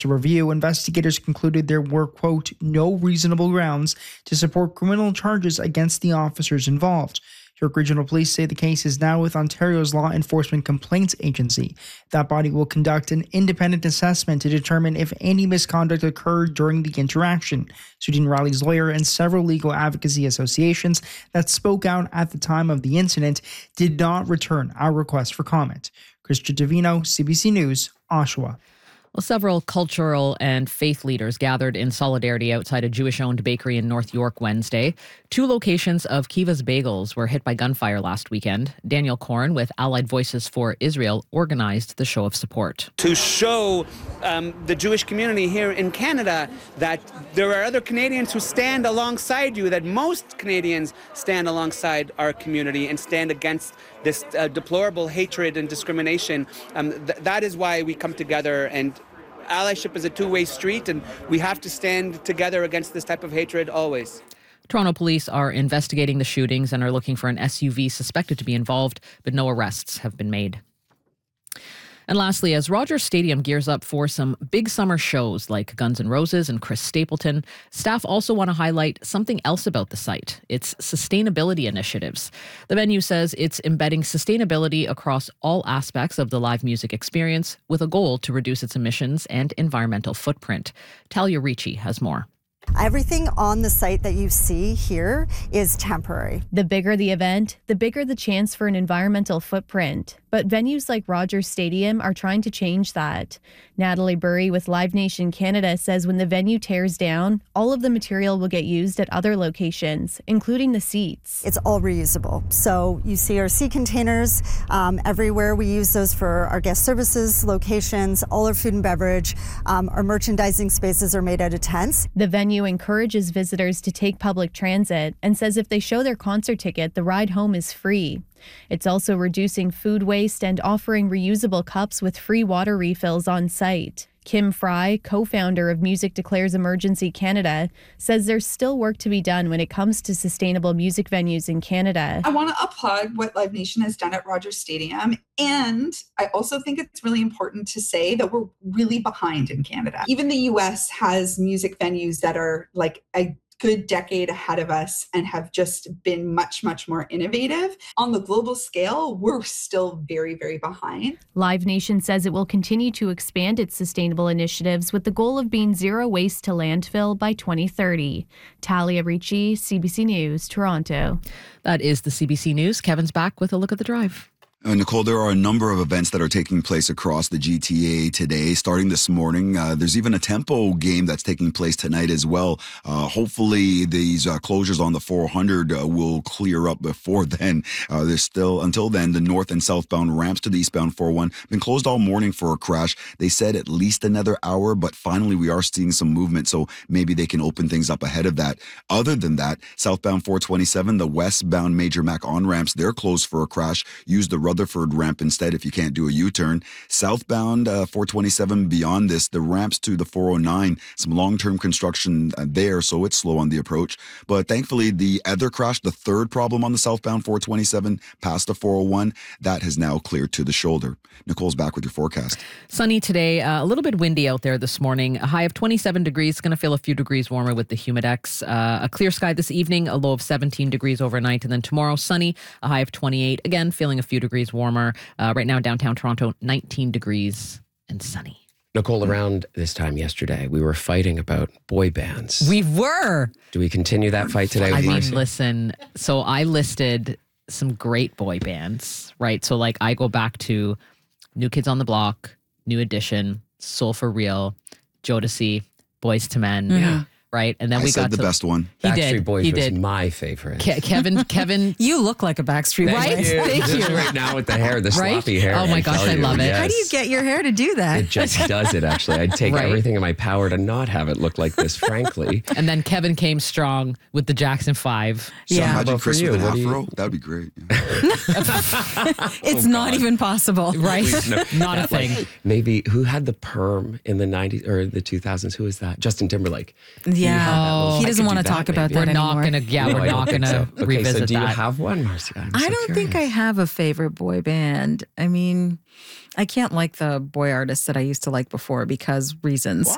To review, investigators concluded there were, quote, no reasonable grounds to support criminal charges against the officers involved. York Regional Police say the case is now with Ontario's Law Enforcement Complaints Agency. That body will conduct an independent assessment to determine if any misconduct occurred during the interaction. Sudeen Riley's lawyer and several legal advocacy associations that spoke out at the time of the incident did not return our request for comment. Christian Davino, CBC News, Oshawa. Well, several cultural and faith leaders gathered in solidarity outside a Jewish-owned bakery in North York Wednesday. 2 locations of Kiva's Bagels were hit by gunfire last weekend. Daniel Korn with Allied Voices for Israel organized the show of support. To show the Jewish community here in Canada that there are other Canadians who stand alongside you, that most Canadians stand alongside our community and stand against this deplorable hatred and discrimination. That is why we come together, and allyship is a two-way street, and we have to stand together against this type of hatred always. Toronto police are investigating the shootings and are looking for an SUV suspected to be involved, but no arrests have been made. And lastly, as Rogers Stadium gears up for some big summer shows like Guns N' Roses and Chris Stapleton, staff also want to highlight something else about the site, its sustainability initiatives. The venue says it's embedding sustainability across all aspects of the live music experience with a goal to reduce its emissions and environmental footprint. Talia Ricci has more. Everything on the site that you see here is temporary. The bigger the event, the bigger the chance for an environmental footprint. But venues like Rogers Stadium are trying to change that. Natalie Burry with Live Nation Canada says when the venue tears down, all of the material will get used at other locations, including the seats. It's all reusable. So you see our seat containers everywhere. We use those for our guest services locations, all our food and beverage. Our merchandising spaces are made out of tents. The venue encourages visitors to take public transit and says if they show their concert ticket, the ride home is free. It's also reducing food waste and offering reusable cups with free water refills on site. Kim Fry, co-founder of Music Declares Emergency Canada, says there's still work to be done when it comes to sustainable music venues in Canada. I want to applaud what Live Nation has done at Rogers Stadium. And I also think it's really important to say that we're really behind in Canada. Even the US has music venues that are like a good decade ahead of us and have just been much, much more innovative. On the global scale, we're still very, very behind. Live Nation says it will continue to expand its sustainable initiatives with the goal of being zero waste to landfill by 2030. Talia Ricci, CBC News, Toronto. That is the CBC News. Kevin's back with a look at the drive. Nicole, there are a number of events that are taking place across the GTA today, starting this morning. There's even a tempo game that's taking place tonight as well. Hopefully these closures on the 400 will clear up before then. There's still, until then, the north and southbound ramps to the eastbound 401 been closed all morning for a crash. They said at least another hour, but finally we are seeing some movement, so maybe they can open things up ahead of that. Other than that, southbound 427, the westbound Major Mac on-ramps, they're closed for a crash. Use the Rutherford ramp instead if you can't do a U-turn. Southbound 427, beyond this, the ramps to the 409, some long-term construction there, so it's slow on the approach. But thankfully, the other crash, the third problem on the southbound 427 past the 401, that has now cleared to the shoulder. Nicole's back with your forecast. Sunny today, a little bit windy out there this morning. A high of 27 degrees, going to feel a few degrees warmer with the humidex. A clear sky this evening, a low of 17 degrees overnight. And then tomorrow, sunny, a high of 28. Again, feeling a few degrees warmer. Right now, downtown Toronto, 19 degrees and sunny. Nicole, around this time yesterday, we were fighting about boy bands. We were. Do we continue that fight today? I mean, listen, so I listed some great boy bands, right? So like I go back to New Kids on the Block, New Edition, Soul for Real, Jodeci, Boys to Men. Yeah. Right? And then I we said got the best one. Backstreet Boys was my favorite. Kevin. You look like a Backstreet Boy. Right? Thank you. Just right now with the hair, the Right? sloppy hair. Oh my gosh, I love it. Yes. How do you get your hair to do that? It just does it, actually. I'd take Right. everything in my power to not have it look like this, frankly. And then Kevin came strong with the Jackson 5. So Yeah. imagine About for Chris you, with an what do you- afro. That would be great. It's not even possible. Right? No, Not a that, thing. like, maybe who had the perm in the 90s or the 2000s? Who was that? Justin Timberlake. Yeah. He I doesn't could want to do talk that, about maybe. that We're not anymore. going to, No, we're I not don't going think to so. Okay, revisit so do you that. have one, Marcia? I don't think I have a favorite boy band. I mean, I can't like the boy artists that I used to like before because reasons.